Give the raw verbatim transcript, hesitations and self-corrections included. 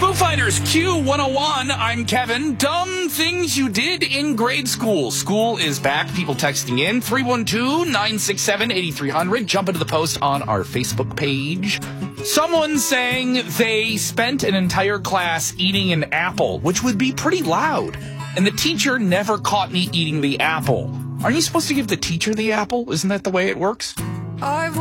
Foo Fighters Q one oh one. I'm Kevin. Dumb things you did in grade school. School is back. People texting in. three one two, nine six seven, eight three zero zero. Jump into the post on our Facebook page. Someone saying they spent an entire class eating an apple, which would be pretty loud. And the teacher never caught me eating the apple. Aren't you supposed to give the teacher the apple? Isn't that the way it works? I